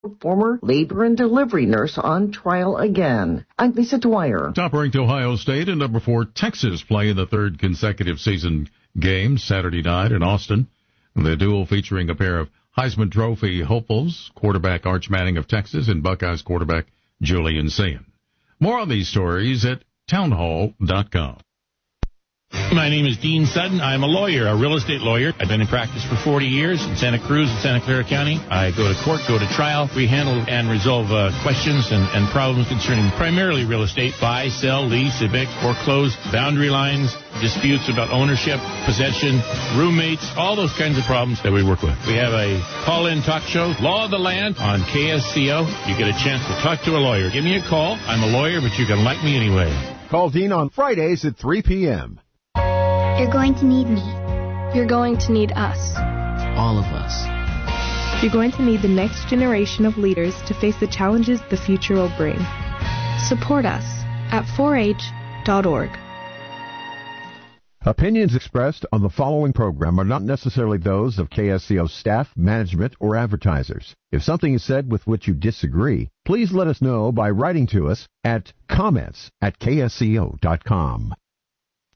Former labor and delivery nurse on trial again. I'm Lisa Dwyer. Top-ranked Ohio State and number 4 Texas play in the third consecutive season game Saturday night in Austin. The duel featuring a pair of Heisman Trophy hopefuls, quarterback Arch Manning of Texas and Buckeyes quarterback Julian Sayin. More on these stories at townhall.com. My name is Dean Sutton. I'm a lawyer, a real estate lawyer. I've been in practice for 40 years in Santa Cruz and Santa Clara County. I go to court, go to trial. We handle and resolve questions and problems concerning primarily real estate, buy, sell, lease, evict, foreclose, boundary lines, disputes about ownership, possession, roommates, all those kinds of problems that we work with. We have a call-in talk show, Law of the Land, on KSCO. You get a chance to talk to a lawyer. Give me a call. I'm a lawyer, but you can like me anyway. Call Dean on Fridays at 3 p.m. You're going to need me. You're going to need us. All of us. You're going to need the next generation of leaders to face the challenges the future will bring. Support us at 4h.org. Opinions expressed on the following program are not necessarily those of KSCO staff, management, or advertisers. If something is said with which you disagree, please let us know by writing to us at comments@ksco.com.